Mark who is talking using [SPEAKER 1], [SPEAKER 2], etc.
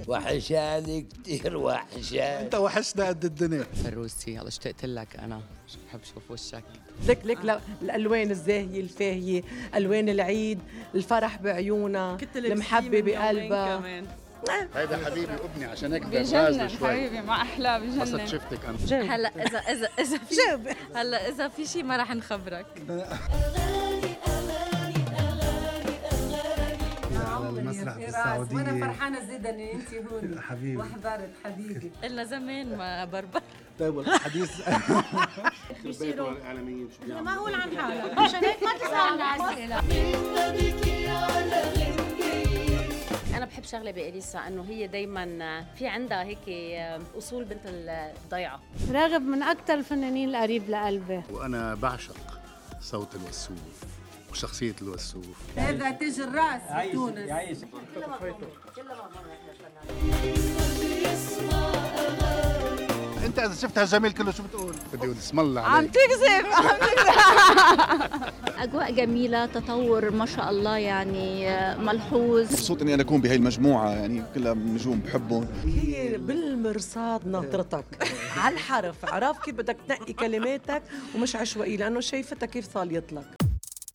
[SPEAKER 1] وحشاني كتير وحشاني.
[SPEAKER 2] انت وحشنا قد الدنيا.
[SPEAKER 3] فروسي يلا اشتقت لك انا، بحب اشوف وشك.
[SPEAKER 4] لك الالوان الزاهيه الفاهيه، الوان العيد، الفرح بعيونها، المحبه بقلبها.
[SPEAKER 2] هيدا حبيبي وابني عشان هيك
[SPEAKER 5] بجنن حبيبي، ما احلى بجنن.
[SPEAKER 2] بس شفتك انا
[SPEAKER 5] هلا اذا في هلا اذا في شيء ما راح نخبرك.
[SPEAKER 6] على المسرح بالسعودية
[SPEAKER 4] وانا فرحانه زيدا ان انت هون
[SPEAKER 6] حبيبي
[SPEAKER 4] وحضرت حبيبي.
[SPEAKER 5] قلنا زمان ما بربر.
[SPEAKER 2] طيب الحديث
[SPEAKER 6] بيصيروا الاعلاميين
[SPEAKER 7] ما هو عن حالك عشان هيك ما تسألنا أسئلة.
[SPEAKER 8] أنا بحب شغلة بإليسا إنه هي دايماً في عندها هيك أصول بنت الضيعة.
[SPEAKER 7] راغب من أكثر الفنانين القريب لقلبي.
[SPEAKER 2] وانا بعشق صوت الوسوف وشخصية الوسوف.
[SPEAKER 4] هذا تاج الراس بتونس.
[SPEAKER 2] انت اذا شفت هالجميل كله شو بتقول؟ بدي اقول اسم الله عليك.
[SPEAKER 5] عم تكذب.
[SPEAKER 9] أجواء جميلة، تطور ما شاء الله يعني ملحوظ.
[SPEAKER 10] مبسوط اني انا اكون بهي المجموعه، يعني كلها نجوم بحبهم.
[SPEAKER 4] هي بالمرصاد ناطرتك على الحرف، عرف كيف بدك تنقي كلماتك ومش عشوائي، لانه شايفتها كيف صاليت لك.